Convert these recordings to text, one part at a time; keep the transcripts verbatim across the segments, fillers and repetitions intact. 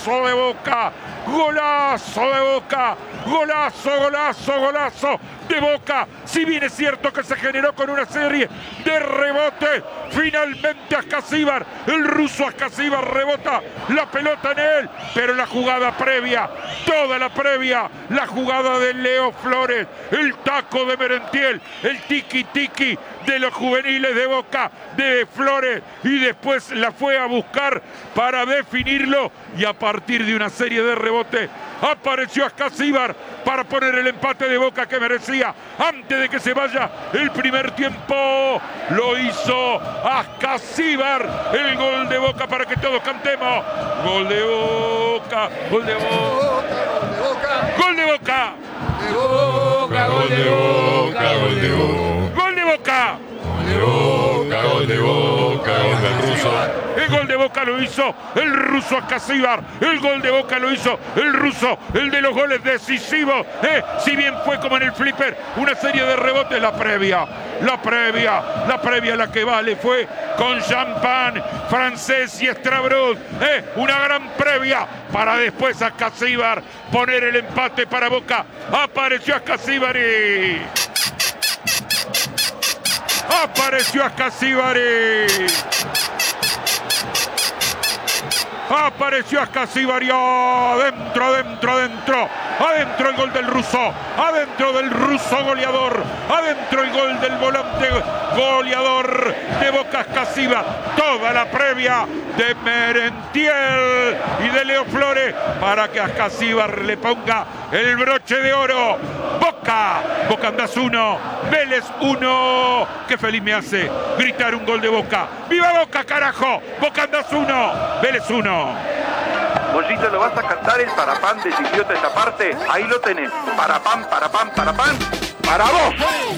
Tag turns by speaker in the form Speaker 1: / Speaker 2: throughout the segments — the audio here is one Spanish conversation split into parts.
Speaker 1: golazo de Boca, golazo de Boca, golazo, golazo, golazo de Boca. Si bien es cierto que se generó con una serie de rebotes, finalmente Ascasíbar, el ruso Ascasíbar rebota la pelota en él, pero la jugada previa, toda la previa, la jugada de Leo Flores, el taco de Merentiel, el tiki tiki de los juveniles de Boca, de Flores, y después la fue a buscar para definirlo, y a partir de una serie de rebotes apareció Ascasíbar para poner el empate de Boca que merecía antes de que se vaya el primer tiempo. Lo hizo Ascasíbar, el gol de Boca para que todos cantemos. Gol de Boca, gol de Boca, gol de Boca,
Speaker 2: Gol de Boca, gol de Boca,
Speaker 1: gol de Boca.
Speaker 2: gol de Boca, gol de Boca, gol del ruso.
Speaker 1: El gol de Boca lo hizo el ruso Ascasíbar. El gol de Boca lo hizo el ruso, el de los goles decisivos. Eh, si bien fue como en el flipper, una serie de rebotes, la previa, la previa, la previa la que vale fue con Champagne, Francés y Estrabrud. Eh, una gran previa para después Ascasíbar poner el empate para Boca. Apareció Ascasíbar y... Apareció Ascasíbar y... Apareció Ascasíbar y adentro, adentro, adentro. Adentro el gol del ruso. Adentro del ruso goleador. Adentro el gol del volante goleador de Boca Ascasíbar. Toda la previa de Merentiel y de Leo Flores para que Ascasíbar le ponga el broche de oro. Boca. Boca Andás uno. Vélez uno. Qué feliz me hace gritar un gol de Boca. ¡Viva Boca, carajo! Boca Andás uno. Vélez uno.
Speaker 3: Mollito, ¿lo vas a cantar el parapán decidió esta parte? Ahí lo tenés. Parapán, parapán, parapán. ¡Para vos!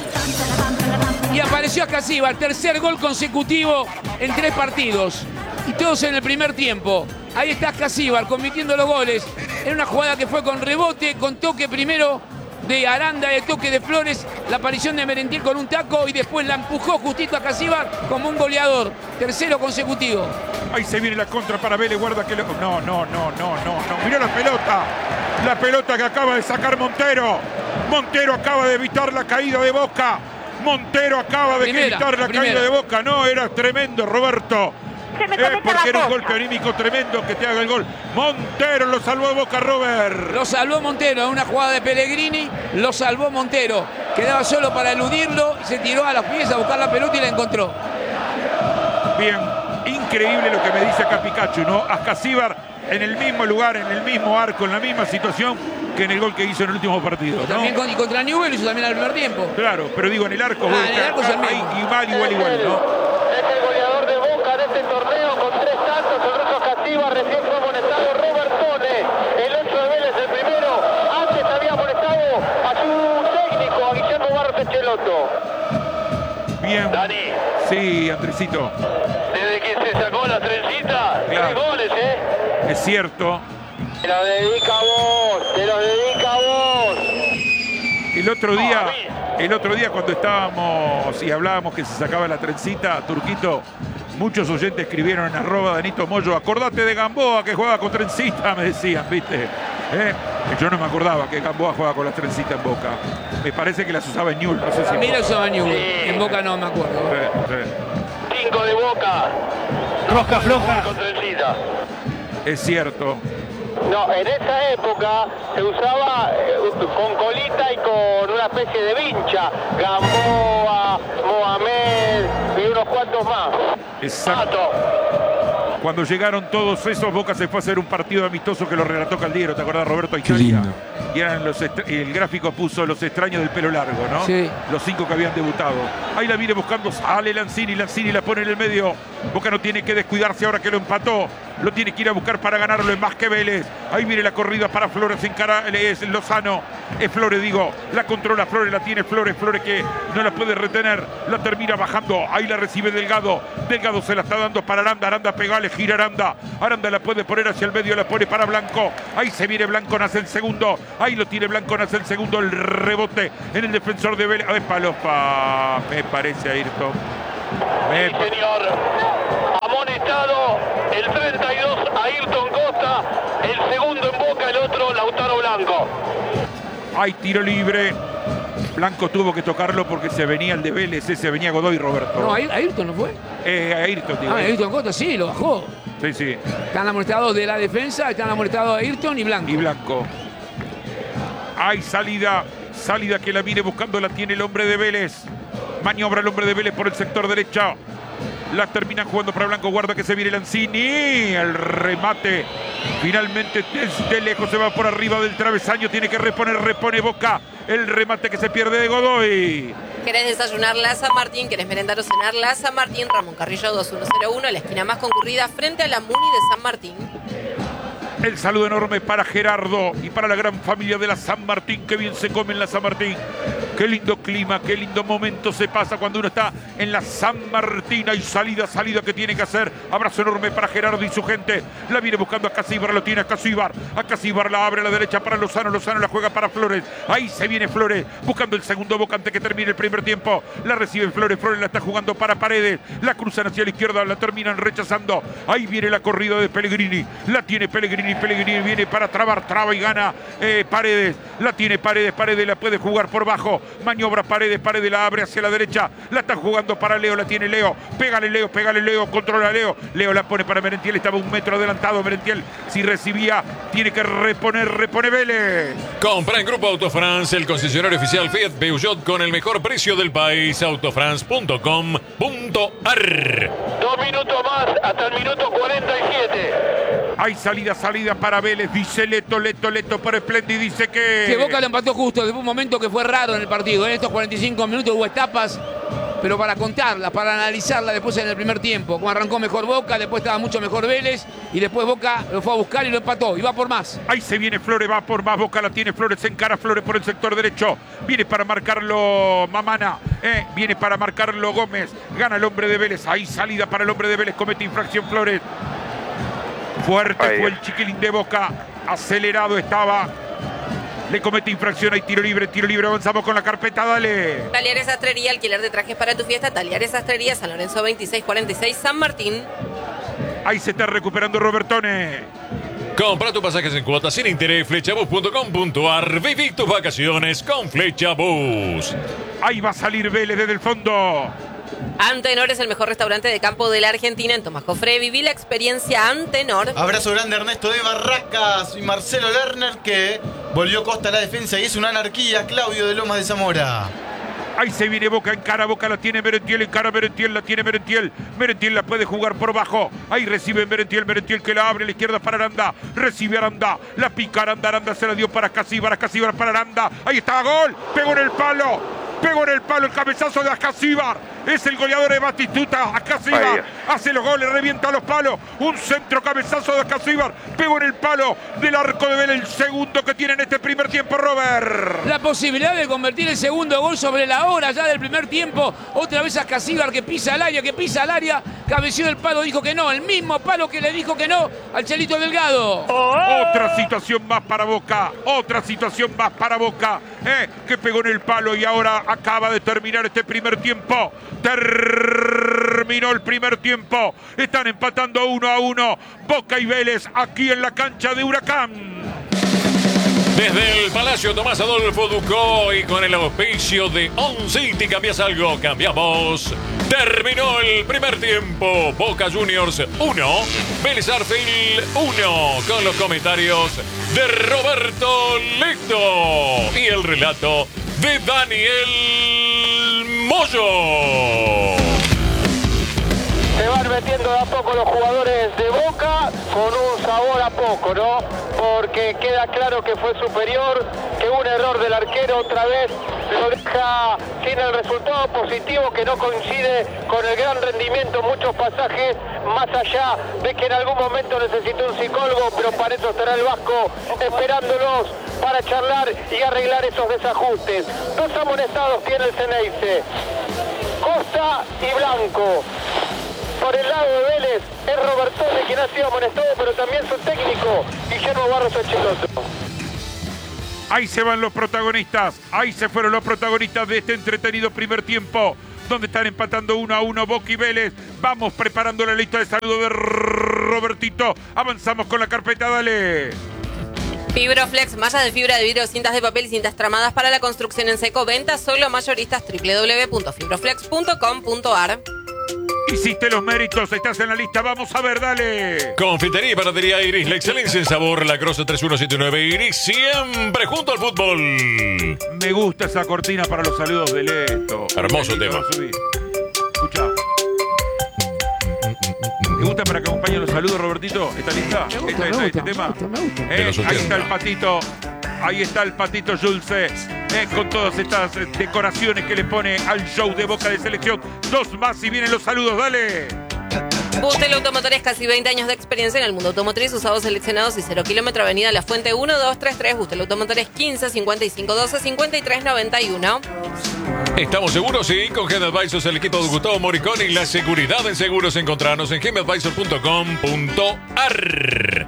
Speaker 4: Y apareció Ascasíbar, tercer gol consecutivo en tres partidos. Y todos en el primer tiempo. Ahí está Ascasíbar convirtiendo los goles en una jugada que fue con rebote, con toque primero de Aranda, de toque de Flores, la aparición de Merentiel con un taco y después la empujó justito a Ascasíbar como un goleador. Tercero consecutivo.
Speaker 1: Ahí se viene la contra para Vélez, guarda que lo... No, no, no, no, no, no. Mirá la pelota. La pelota que acaba de sacar Montero. Montero acaba de evitar la caída de Boca. Montero acaba de
Speaker 4: Primera,
Speaker 1: evitar la
Speaker 4: primera.
Speaker 1: caída de Boca. No, era tremendo, Roberto.
Speaker 5: Se me
Speaker 1: Eh,
Speaker 5: cometa
Speaker 1: porque
Speaker 5: la
Speaker 1: era un
Speaker 5: posta.
Speaker 1: golpe anímico tremendo que te haga el gol. Montero lo salvó a Boca, Robert.
Speaker 4: Lo salvó Montero en una jugada de Pellegrini, lo salvó Montero. Quedaba solo para eludirlo, se tiró a los pies a buscar la pelota y la encontró.
Speaker 1: Bien, increíble lo que me dice acá Pikachu, ¿no? Ascasíbar en el mismo lugar, en el mismo arco, en la misma situación que en el gol que hizo en el último partido, ¿no?
Speaker 4: También con, y contra Newell lo hizo también al primer tiempo.
Speaker 1: Claro, pero digo, en el arco,
Speaker 4: Ah,
Speaker 1: vos
Speaker 4: en el
Speaker 1: estás-
Speaker 4: arco es el
Speaker 1: ahí,
Speaker 4: mismo.
Speaker 1: igual, igual, igual, ¿no?
Speaker 6: Es el goleador de Boca en este torneo con tres tantos. El ruso Ascasíbar recién fue amonestado Robert Pone. El ocho de Vélez, el primero. Antes había amonestado a su técnico, a Guillermo Barros Echeloto.
Speaker 1: Bien.
Speaker 6: Dani,
Speaker 1: Sí, Andresito,
Speaker 6: desde que se sacó la trencita,
Speaker 1: Claro.
Speaker 6: tres goles, ¿eh?
Speaker 1: es cierto.
Speaker 6: Te los dedica a vos, te los dedica a vos.
Speaker 1: El otro
Speaker 6: No,
Speaker 1: día,
Speaker 6: a mí.
Speaker 1: el otro día cuando estábamos y hablábamos que se sacaba la trencita, Turquito, muchos oyentes escribieron en arroba Danito Moyo, acordate de Gamboa que juega con trencita, me decían, ¿viste? ¿Eh? Yo no me acordaba que Gamboa juega con las trencitas en Boca. Me parece que las usaba en Newell's, no sé si...
Speaker 4: También lo usaba Newell,
Speaker 6: Sí.
Speaker 4: en Boca no me acuerdo.
Speaker 1: Sí, sí.
Speaker 6: Cinco de Boca.
Speaker 7: Rosca floja.
Speaker 6: Con trencita.
Speaker 1: Es cierto.
Speaker 6: No, en esa época se usaba eh, con colita y con una especie de vincha. Gamboa, Mohamed y unos cuantos más.
Speaker 1: Exacto.
Speaker 6: Pato.
Speaker 1: Cuando llegaron todos esos, Boca se fue a hacer un partido amistoso que lo relató Caldiero, ¿te acordás, Roberto? A
Speaker 7: Qué
Speaker 1: Italia.
Speaker 7: lindo.
Speaker 1: Y eran los estra- y el gráfico puso los extraños del pelo largo, ¿no?
Speaker 4: Sí.
Speaker 1: Los cinco que habían debutado. Ahí la viene buscando, sale Lanzini, Lanzini la pone en el medio. Boca no tiene que descuidarse ahora que lo empató. Lo tiene que ir a buscar para ganarlo, es más que Vélez. Ahí viene la corrida para Flores, encara, es Lozano. Es Flores, digo. La controla Flores, la tiene Flores. Flores que no la puede retener. La termina bajando. Ahí la recibe Delgado. Delgado se la está dando para Aranda. Aranda pegale, gira Aranda. Aranda la puede poner hacia el medio, la pone para Blanco. Ahí se viene Blanco, nace el segundo. Ahí lo tiene Blanco, nace el segundo. El rebote en el defensor de Vélez. A ver, Palospa, me parece, Ayrton. Me
Speaker 6: Sí, señor. Amonestado el treinta y dos, Ayrton Costa, el segundo en Boca, el otro Lautaro Blanco.
Speaker 1: Hay tiro libre. Blanco tuvo que tocarlo porque se venía el de Vélez, se venía Godoy, Roberto.
Speaker 4: No, Ayrton no fue.
Speaker 1: Eh, Ayrton, digo.
Speaker 4: Ah, Ayrton Costa sí, lo bajó.
Speaker 1: Sí, sí.
Speaker 4: Están amonestados de la defensa, están amonestados Ayrton y Blanco.
Speaker 1: Y Blanco. Hay salida, salida que la viene buscando, la tiene el hombre de Vélez. Maniobra el hombre de Vélez por el sector derecho. La terminan jugando para Blanco, guarda que se viene Lanzini. El remate finalmente desde lejos se va por arriba del travesaño. Tiene que reponer, repone Boca. El remate que se pierde de Godoy.
Speaker 5: ¿Querés desayunar la San Martín? ¿Querés merendar o cenar la San Martín? Ramón Carrillo dos mil uno, la esquina más concurrida frente a la Muni de San Martín.
Speaker 1: El saludo enorme para Gerardo y para la gran familia de la San Martín. Qué bien se come en la San Martín. Qué lindo clima, qué lindo momento se pasa cuando uno está en la San Martín. Hay salida, salida que tiene que hacer. Abrazo enorme para Gerardo y su gente. La viene buscando a Casíbar, lo tiene a Casíbar. A Casíbar la abre a la derecha para Lozano. Lozano la juega para Flores. Ahí se viene Flores buscando el segundo Boca antes que termine el primer tiempo. La recibe Flores. Flores la está jugando para Paredes. La cruzan hacia la izquierda, la terminan rechazando. Ahí viene la corrida de Pellegrini. La tiene Pellegrini. Pellegrini viene para trabar, traba y gana eh, Paredes. La tiene Paredes. Paredes la puede jugar por bajo. Maniobra Paredes, Paredes la abre hacia la derecha, la está jugando para Leo, la tiene Leo, pégale Leo, pégale Leo, controla Leo, Leo la pone para Merentiel, estaba un metro adelantado Merentiel, si recibía, tiene que reponer, repone Vélez.
Speaker 2: Compra en Grupo Autofrance, el concesionario oficial Fiat Peugeot con el mejor precio del país, autofrance punto com punto ar.
Speaker 6: Dos minutos más, hasta el minuto cuarenta y siete.
Speaker 1: Hay salida, salida para Vélez, dice Leto, Leto, Leto para Splendi, dice que...
Speaker 4: Que Boca lo empató justo, después un momento que fue raro en el partido. En estos cuarenta y cinco minutos hubo etapas, pero para contarlas, para analizarlas después en el primer tiempo. Como arrancó mejor Boca, después estaba mucho mejor Vélez, y después Boca lo fue a buscar y lo empató, y va por más.
Speaker 1: Ahí se viene Flores, va por más, Boca la tiene Flores, se encara Flores por el sector derecho, viene para marcarlo Mamana, eh, viene para marcarlo Gómez, gana el hombre de Vélez, ahí salida para el hombre de Vélez, comete infracción Flores. Fuerte
Speaker 3: Ahí.
Speaker 1: fue el chiquilín de Boca, acelerado estaba, le comete infracción, hay tiro libre, tiro libre, avanzamos con la carpeta, dale.
Speaker 5: Talleres Sastrería, alquiler de trajes para tu fiesta. Talleres Sastrería, San Lorenzo veintiséis cuarenta y seis, San Martín.
Speaker 1: Ahí se está recuperando Robertone.
Speaker 2: Compra tus pasajes en cuotas sin interés, flechabus punto com punto ar. Viví tus vacaciones con Flechabus.
Speaker 1: Ahí va a salir Vélez desde el fondo.
Speaker 5: Antenor es el mejor restaurante de campo de la Argentina en Tomás Jofré. Viví la experiencia Antenor.
Speaker 8: Abrazo grande a Ernesto de Barracas y Marcelo Lerner, que volvió Costa a la defensa y es una anarquía. Claudio de Lomas de Zamora.
Speaker 1: Ahí se viene Boca, en cara Boca la tiene Merentiel, en cara Merentiel, la tiene Merentiel. Merentiel la puede jugar por bajo. Ahí recibe Merentiel, Merentiel que la abre a la izquierda para Aranda. Recibe Aranda, la pica Aranda, Aranda se la dio para Casíbar, Casíbar para Aranda. Ahí está, gol, pegó en el palo. Pegó en el palo el cabezazo de Acasíbar. Es el goleador de Batistuta. Acasíbar hace los goles, revienta los palos. Un centro cabezazo de Acasíbar. Pegó en el palo del arco de Vélez. El segundo que tiene en este primer tiempo, Robert.
Speaker 4: La posibilidad de convertir el segundo gol sobre la hora ya del primer tiempo. Otra vez Acasíbar que pisa al área, que pisa al área. Cabeció el palo, dijo que no. El mismo palo que le dijo que no al Chelito Delgado.
Speaker 1: Otra situación más para Boca. Otra situación más para Boca. Eh, que pegó en el palo y ahora acaba de terminar este primer tiempo. Terminó el primer tiempo. Están empatando uno a uno. Boca y Vélez aquí en la cancha de Huracán.
Speaker 2: Desde el Palacio Tomás Adolfo Ducó y con el auspicio de On City, ¿cambias algo? Cambiamos. Terminó el primer tiempo. Boca Juniors uno, Vélez Arfield uno, con los comentarios de Roberto Lecto y el relato de Daniel Moyo.
Speaker 6: Se van metiendo de a poco los jugadores de Boca con un sabor a poco, ¿no? Porque queda claro que fue superior, que un error del arquero otra vez lo deja sin el resultado positivo, que no coincide con el gran rendimiento en muchos pasajes, más allá de que en algún momento necesitó un psicólogo, pero para eso estará el Vasco esperándolos para charlar y arreglar esos desajustes. Dos amonestados tiene el Ceneice, Costa y Blanco. Por el lado de Vélez es Robertone quien ha sido amonestado, pero también su técnico, Guillermo Barros Ancelotti.
Speaker 1: Ahí se van los protagonistas, ahí se fueron los protagonistas de este entretenido primer tiempo, donde están empatando uno a uno Boca y Vélez. Vamos preparando la lista de saludo de Robertito. Avanzamos con la carpeta, dale.
Speaker 5: Fibroflex, mallas de fibra de vidrio, cintas de papel y cintas tramadas para la construcción en seco. Ventas solo a mayoristas. doble u doble u doble u punto fibroflex punto com punto a r.
Speaker 1: Hiciste los méritos, estás en la lista. Vamos a ver, dale.
Speaker 2: Confitería y panadería Iris, la excelencia en sabor. La Croce tres uno siete nueve Iris, siempre junto al fútbol.
Speaker 1: Me gusta esa cortina para los saludos de Leto.
Speaker 2: Hermoso tema.
Speaker 1: Escucha. ¿Te gusta para que acompañen los saludos, Robertito? ¿Está lista?
Speaker 4: Me gusta,
Speaker 1: ¿Esta,
Speaker 4: me
Speaker 1: esta,
Speaker 4: gusta,
Speaker 1: este
Speaker 4: me
Speaker 1: tema?
Speaker 4: gusta, me gusta.
Speaker 1: Eh, ahí está el patito. Ahí está el patito Julce. Eh, con todas estas eh, decoraciones que le pone al show de Boca de Selección. Dos más y vienen los saludos, dale.
Speaker 5: Bustel Automotores, casi veinte años de experiencia en el mundo automotriz, usados seleccionados y cero kilómetro, Avenida La Fuente uno dos tres tres, Bustel Automotores quince cincuenta y cinco doce cincuenta y tres noventa y uno.
Speaker 2: ¿Estamos seguros? Sí, con Gen Advisors, el equipo de Gustavo Moricón y la seguridad en seguros. Encontrarnos en gen advisor punto com punto a r.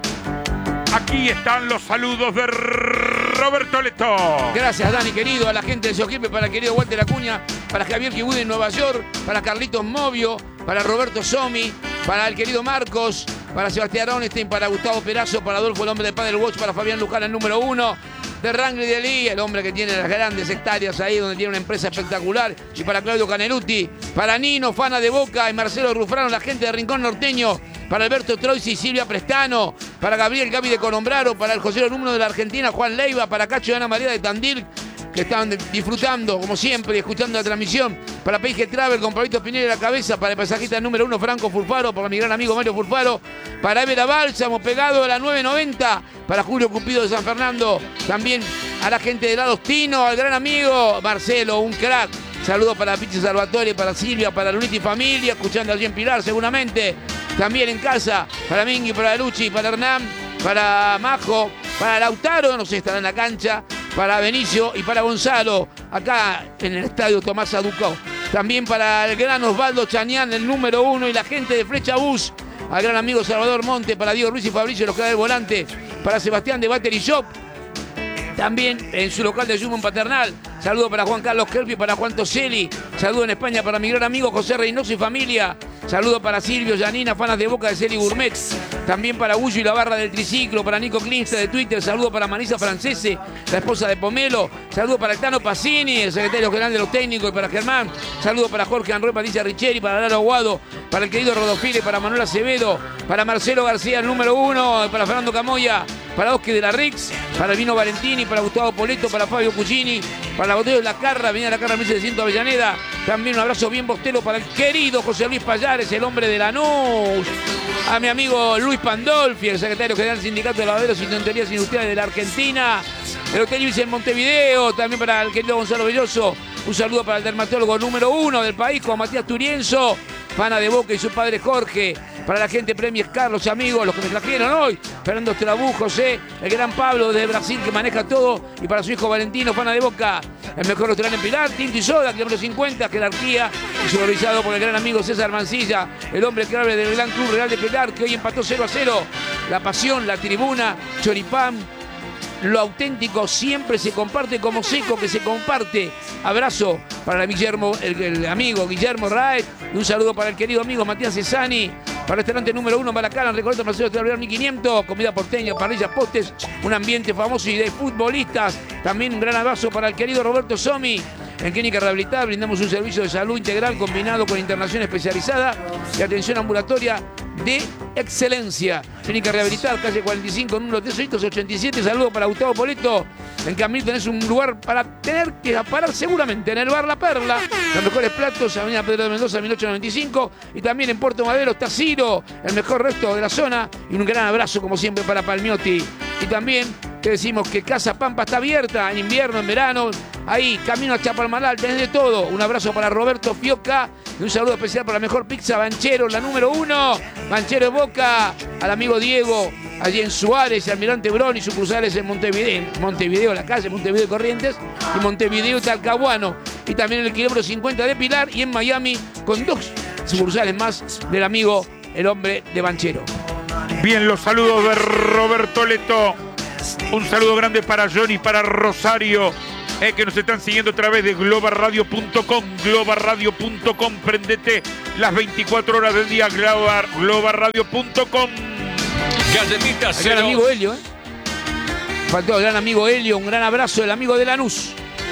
Speaker 1: Aquí están los saludos de Roberto Leto.
Speaker 4: Gracias, Dani, querido, a la gente de Soquipe, para el querido Walter Acuña, para Javier Kibud en Nueva York, para Carlitos Movio, para Roberto Somi, para el querido Marcos, para Sebastián Onestein, para Gustavo Perazo, para Adolfo, el hombre de Padel Watch, para Fabián Luján, el número uno, de Rangri de Ali, el hombre que tiene las grandes hectáreas ahí, donde tiene una empresa espectacular, y para Claudio Caneluti, para Nino, Fana de Boca, y Marcelo Rufrano, la gente de Rincón Norteño, para Alberto Troisi y Silvia Prestano, para Gabriel Gaby de Colombraro, para el José número de la Argentina, Juan Leiva, para Cacho y Ana María de Tandil, que estaban disfrutando, como siempre, y escuchando la transmisión, para Peige Travel, con Pablito Pineda a la cabeza, para el pasajista número uno, Franco Furfaro, para mi gran amigo Mario Furfaro, para Evera Bálsamo, pegado a la nueve noventa, para Julio Cupido de San Fernando, también a la gente de Ladostino, al gran amigo Marcelo, un crack. Saludos para Pichi Salvatore, para Silvia, para Luniti Familia, escuchando allí en Pilar seguramente. También en casa, para Mingui, para Luchi, para Hernán, para Majo, para Lautaro, no sé, estará en la cancha, para Benicio y para Gonzalo, acá en el estadio Tomás Aducó. También para el gran Osvaldo Chañán, el número uno, y la gente de Flecha Bus, al gran amigo Salvador Monte, para Diego Ruiz y Fabricio, los que da el volante, para Sebastián de Battery Shop, también en su local de Jumbo en Paternal. Saludo para Juan Carlos Kerpi, para Juan Toselli. Saludo en España para mi gran amigo José Reynoso y familia. Saludo para Silvio, Yanina, fanas de Boca de Celi Gourmet. También para Gullo y la barra del triciclo. Para Nico Klinsta de Twitter. Saludo para Marisa Francese, la esposa de Pomelo. Saludo para el Tano Pacini, el secretario general de los técnicos, y para Germán. Saludo para Jorge Anrué, Patricia Richeri, para Lalo Aguado, para el querido Rodofile, para Manuel Acevedo, para Marcelo García, el número uno, para Fernando Camoya, para Oscar de la Rix, para el Vino Valentini, para Gustavo Poleto, para Fabio Cuccini, para la Botella de la Carra, venía la Carra mil setecientos Avellaneda. También un abrazo bien bostero para el querido José Luis Payares, el hombre de Lanús. A mi amigo Luis Pandolfi, el secretario general del Sindicato de Lavaderos y Tonterías Industriales de la Argentina. El Hotel Ibis en Montevideo. También para el querido Gonzalo Belloso. Un saludo para el dermatólogo número uno del país, con Matías Turienzo, Fana de Boca y su padre Jorge. Para la gente Premier Carlos, amigos, los que me trajeron hoy. Fernando Estrabú, José, el gran Pablo de Brasil, que maneja todo. Y para su hijo Valentino, Fana de Boca. El mejor restaurante en Pilar, Tinto y Soda, kilómetro cincuenta, jerarquía. Y supervisado por el gran amigo César Mancilla, el hombre que habla del Gran Club Real de Pilar, que hoy empató cero a cero. La pasión, la tribuna, choripán. Lo auténtico siempre se comparte como seco que se comparte. Abrazo para el, Guillermo, el, el amigo Guillermo Raed. Y un saludo para el querido amigo Matías Cesani. Para el restaurante número uno, Maracana, Recoleta, Marcelo de mil quinientos. Comida porteña, parrillas, postes. Un ambiente famoso y de futbolistas. También un gran abrazo para el querido Roberto Somi. En Clínica Rehabilitar brindamos un servicio de salud integral combinado con internación especializada y atención ambulatoria de excelencia. Clínica Rehabilitar, calle cuarenta y cinco, número trescientos ochenta y siete. Saludos para Gustavo Poleto. En Camil tenés un lugar para tener que parar seguramente en el bar La Perla. Los mejores platos, Avenida Pedro de Mendoza, mil ochocientos noventa y cinco. Y también en Puerto Madero está Ciro, el mejor resto de la zona. Y un gran abrazo, como siempre, para Palmiotti. Y también te decimos que Casa Pampa está abierta en invierno, en verano. Ahí, camino a Chapalmalal, tenés de todo. Un abrazo para Roberto Fioca. Y un saludo especial para la mejor pizza Banchero, la número uno. Banchero de Boca. Al amigo Diego, allí en Suárez, Almirante Brón y sucursales en Montevideo. Montevideo, la calle Montevideo Corrientes. Y Montevideo Talcahuano. Y también en el kilómetro cincuenta de Pilar. Y en Miami, con dos sucursales más del amigo, el hombre de Banchero.
Speaker 1: Bien, los saludos de Roberto Leto. Un saludo grande para Johnny, para Rosario, eh, que nos están siguiendo a través de global radio punto com. global radio punto com, prendete las veinticuatro horas del día, global radio punto com.
Speaker 2: Galletitas
Speaker 4: El gran
Speaker 2: Cero.
Speaker 4: amigo Helio, ¿eh? Faltó el gran amigo Helio, un gran abrazo del amigo de Lanús.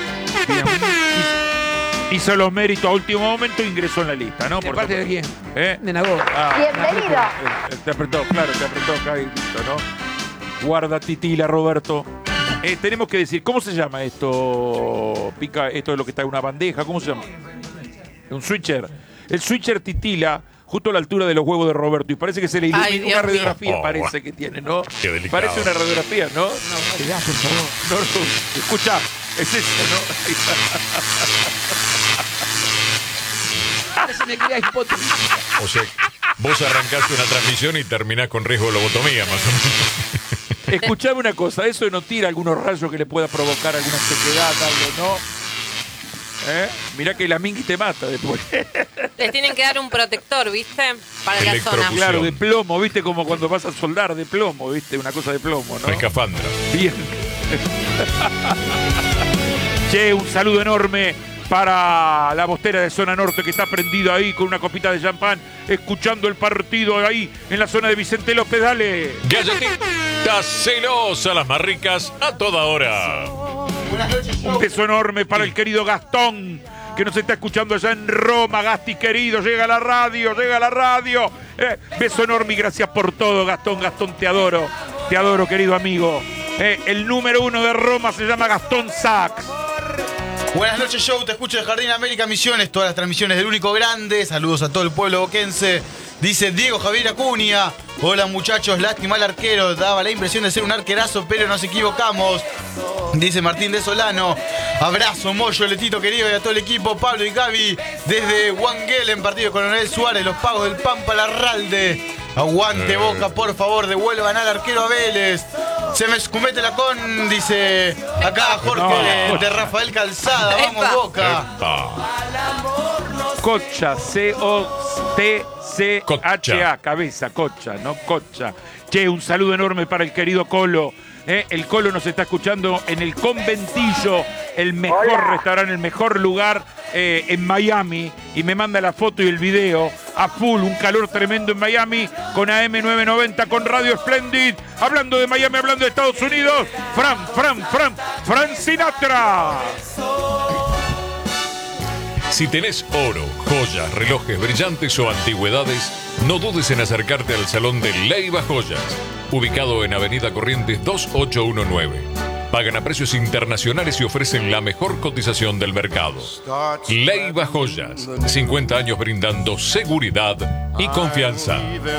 Speaker 1: Hizo los méritos a último momento e ingresó en la lista, ¿no?
Speaker 4: ¿De
Speaker 1: Por
Speaker 4: parte de
Speaker 1: supuesto.
Speaker 4: quién?
Speaker 1: ¿Eh?
Speaker 4: De Nagor.
Speaker 1: Ah,
Speaker 9: Bienvenido.
Speaker 1: eh, Te apretó, claro, te apretó acá y listo, ¿no? Guarda titila, Roberto. Eh, tenemos que decir, ¿cómo se llama esto? Pica, esto es lo que está en una bandeja, ¿cómo se llama? Un switcher. El switcher titila justo a la altura de los huevos de Roberto y parece que se le ilumina
Speaker 5: Ay,
Speaker 1: una
Speaker 5: Dios
Speaker 1: radiografía,
Speaker 2: mío.
Speaker 1: parece
Speaker 2: Oh,
Speaker 1: que tiene, ¿no?
Speaker 2: qué delicado.
Speaker 1: Parece una radiografía, ¿no?
Speaker 4: No, por favor.
Speaker 1: No, no, escucha, es eso, ¿no?
Speaker 4: Se me queda hipótesis.
Speaker 2: O sea, vos arrancás una transmisión y terminás con riesgo de lobotomía, más o menos.
Speaker 1: Escuchame una cosa, eso no tira algunos rayos que le pueda provocar alguna sequedad, algo, ¿no? ¿Eh? Mirá que la mingui te mata después.
Speaker 5: Les tienen que dar un protector, ¿viste? Para la zona.
Speaker 2: Electrocución.
Speaker 1: Claro, de plomo, ¿viste? Como cuando vas a soldar de plomo, ¿viste? Una cosa de plomo, ¿no?
Speaker 2: Escafandra.
Speaker 1: Bien. Che, un saludo enorme para la bostera de Zona Norte que está prendida ahí con una copita de champán, escuchando el partido ahí en la zona de Vicente López. Dale.
Speaker 2: Galletitas Celosa, las más ricas a toda hora.
Speaker 1: Un beso enorme para el querido Gastón, que nos está escuchando allá en Roma. Gasti, querido, llega a la radio, llega a la radio. Eh, beso enorme y gracias por todo, Gastón. Gastón, te adoro. Te adoro, querido amigo. Eh, el número uno de Roma se llama Gastón Sachs.
Speaker 8: Buenas noches, show. Te escucho de Jardín América Misiones. Todas las transmisiones del único grande. Saludos a todo el pueblo boquense. Dice Diego Javier Acuña. Hola, muchachos. Lástima al arquero. Daba la impresión de ser un arquerazo, pero nos equivocamos. Dice Martín de Solano. Abrazo, Moyo, Letito querido y a todo el equipo. Pablo y Gaby. Desde Wanguel en partido Coronel Suárez. Los pagos del Pampa Larralde. Aguante, Boca, por favor. Devuelvan al arquero a Vélez. Se me escumete la con, dice acá Jorge
Speaker 1: No,
Speaker 8: de Rafael Calzada. Vamos,
Speaker 5: Epa.
Speaker 8: Boca.
Speaker 2: Epa.
Speaker 1: Cocha, C O T C H A, cabeza, Cocha, no Cocha. Che, un saludo enorme para el querido Colo. Eh, el Colo nos está escuchando en el Conventillo, el mejor
Speaker 9: Hola.
Speaker 1: restaurante, el mejor lugar eh, en Miami. Y me manda la foto y el video a full, un calor tremendo en Miami, con A M novecientos noventa, con Radio Splendid. Hablando de Miami, hablando de Estados Unidos. Fran, Fran, Fran, Fran Sinatra.
Speaker 2: Si tenés oro, joyas, relojes brillantes o antigüedades, no dudes en acercarte al Salón de Leiva Joyas, ubicado en Avenida Corrientes dos ocho uno nueve. Pagan a precios internacionales y ofrecen la mejor cotización del mercado. Leiva Joyas, cincuenta años brindando seguridad y confianza.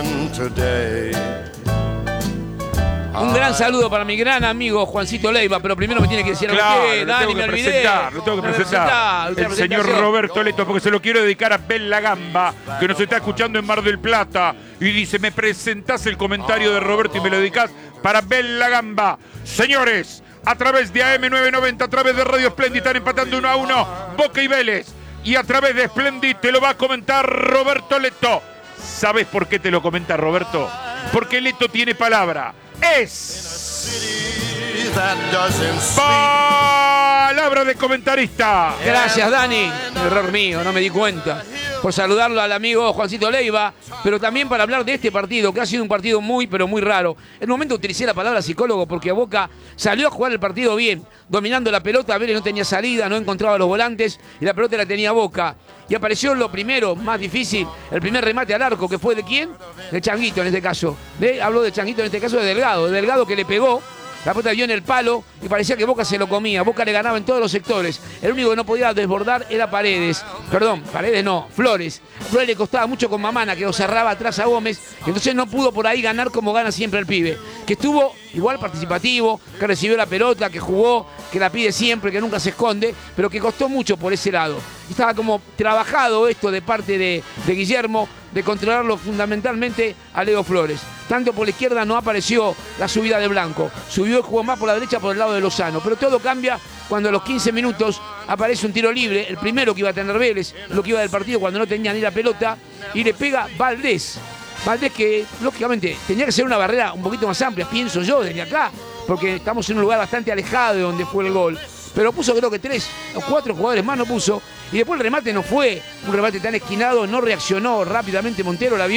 Speaker 4: Un gran saludo para mi gran amigo Juancito Leiva, pero primero me tiene que decir algo
Speaker 1: Claro,
Speaker 4: usted,
Speaker 1: lo
Speaker 4: Dani,
Speaker 1: tengo
Speaker 4: me
Speaker 1: que
Speaker 4: olvidé.
Speaker 1: presentar, lo tengo que
Speaker 4: Me
Speaker 1: presentar.
Speaker 4: usted
Speaker 1: El señor
Speaker 4: presentación.
Speaker 1: Roberto Leto, porque se lo quiero dedicar a Bella Gamba, que nos está escuchando en Mar del Plata, y dice, me presentás el comentario de Roberto y me lo dedicás para Bella Gamba. Señores, a través de A M novecientos noventa, a través de Radio Splendid, están empatando uno a uno Boca y Vélez, y a través de Splendid te lo va a comentar Roberto Leto. ¿Sabes por qué te lo comenta Roberto? Porque Leto tiene palabra. Es palabra de comentarista.
Speaker 4: Gracias, Dani. Error mío, no me di cuenta. Por saludarlo al amigo Juancito Leiva, pero también para hablar de este partido, que ha sido un partido muy, pero muy raro. En un momento utilicé la palabra psicólogo porque Boca salió a jugar el partido bien, dominando la pelota. Vélez no tenía salida, no encontraba los volantes y la pelota la tenía Boca. Y apareció lo primero, más difícil, el primer remate al arco, que fue ¿de quién? De Changuito en este caso. De, habló de Changuito en este caso de Delgado. De Delgado que le pegó. La pelota dio en el palo y parecía que Boca se lo comía. Boca le ganaba en todos los sectores. El único que no podía desbordar era Paredes. Perdón, Paredes no, Flores. Flores le costaba mucho con Mamana, que lo cerraba atrás a Gómez. Entonces no pudo por ahí ganar como gana siempre el pibe. Que estuvo igual participativo, que recibió la pelota, que jugó, que la pide siempre, que nunca se esconde, pero que costó mucho por ese lado. Estaba como trabajado esto de parte de, de Guillermo, de controlarlo fundamentalmente a Leo Flores. Tanto por la izquierda no apareció la subida de Blanco. Subió y jugó más por la derecha por el lado de Lozano. Pero todo cambia cuando a los quince minutos aparece un tiro libre, el primero que iba a tener Vélez, lo que iba del partido cuando no tenía ni la pelota, y le pega Valdés. Valdés que, lógicamente, tenía que ser una barrera un poquito más amplia, pienso yo, desde acá, porque estamos en un lugar bastante alejado de donde fue el gol. Pero puso creo que tres o cuatro jugadores más, no puso. Y después el remate no fue un remate tan esquinado, no reaccionó rápidamente Montero, la vio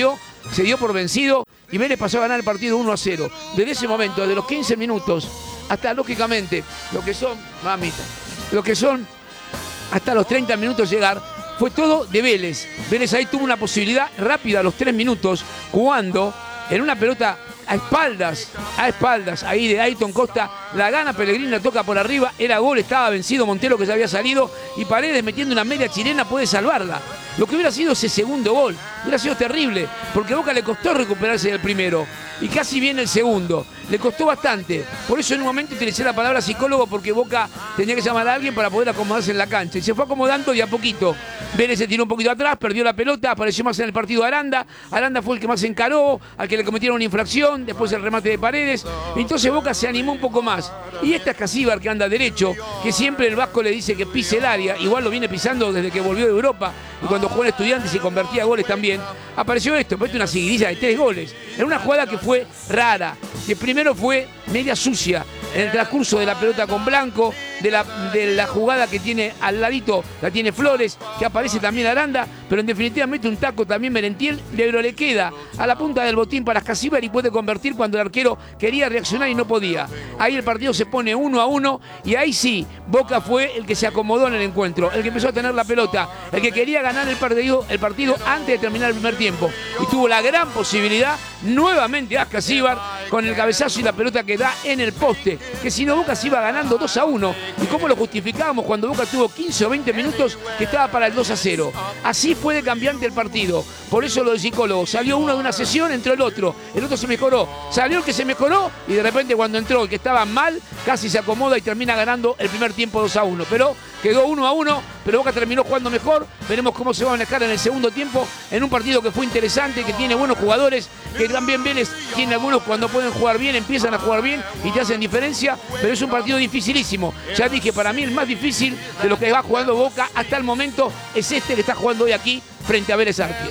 Speaker 4: se dio por vencido y Vélez pasó a ganar el partido uno a cero. Desde ese momento, desde los quince minutos hasta, lógicamente, lo que son, mamita, lo que son hasta los treinta minutos llegar, fue todo de Vélez. Vélez ahí tuvo una posibilidad rápida a los tres minutos, jugando en una pelota a espaldas, a espaldas, ahí de Ayton Costa, la gana Pellegrini, la toca por arriba, era gol, estaba vencido Montero que se había salido y Paredes metiendo una media chilena puede salvarla. Lo que hubiera sido ese segundo gol, hubiera sido terrible, porque a Boca le costó recuperarse del primero y casi viene el segundo, le costó bastante. Por eso en un momento utilicé la palabra psicólogo, porque Boca tenía que llamar a alguien para poder acomodarse en la cancha y se fue acomodando de a poquito. Vélez se tiró un poquito atrás, perdió la pelota, apareció más en el partido Aranda, Aranda fue el que más se encaró, al que le cometieron una infracción, después el remate de Paredes, entonces Boca se animó un poco más. Y esta es Casíbar, que anda derecho, que siempre el Vasco le dice que pise el área, igual lo viene pisando desde que volvió de Europa, y cuando jugó en Estudiantes y convertía goles también, apareció esto, pero una seguidilla de tres goles. Era una jugada que fue rara, que primero fue media sucia, en el transcurso de la pelota con Blanco, de la, de la jugada que tiene al ladito, la tiene Flores, que aparece también Aranda, pero en definitiva mete un taco también Merentiel, pero le queda a la punta del botín para Casíbar y puede convertir cuando el arquero quería reaccionar y no podía. Ahí el partido se pone uno a uno y ahí sí, Boca fue el que se acomodó en el encuentro, el que empezó a tener la pelota, el que quería ganar el partido, el partido antes de terminar el primer tiempo. Y tuvo la gran posibilidad, nuevamente a Casíbar, con el cabezazo y la pelota que da en el poste, que si no Boca se iba ganando dos a uno. ¿Y cómo lo justificábamos cuando Boca tuvo quince o veinte minutos que estaba para el dos a cero? Así fue de cambiante el partido. Por eso lo del psicólogo. Salió uno de una sesión, entró el otro. El otro se mejoró. Salió el que se mejoró y de repente cuando entró el que estaba mal, casi se acomoda y termina ganando el primer tiempo dos a uno. Pero quedó uno a uno, pero Boca terminó jugando mejor. Veremos cómo se va a manejar en el segundo tiempo, en un partido que fue interesante, que tiene buenos jugadores, que también Vélez tiene algunos cuando pueden jugar bien, empiezan a jugar bien y te hacen diferencia, pero es un partido dificilísimo. Ya dije, para mí el más difícil de lo que va jugando Boca hasta el momento es este que está jugando hoy aquí frente a Vélez Arfiel.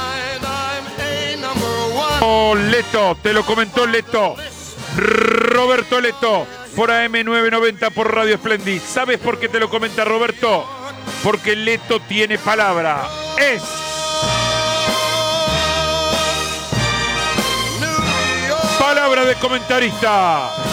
Speaker 1: Oh, Leto, te lo comentó Leto. Roberto Leto, por A M novecientos noventa por Radio Splendid. ¿Sabes por qué te lo comenta Roberto? Porque Leto tiene palabra. Es palabra de comentarista.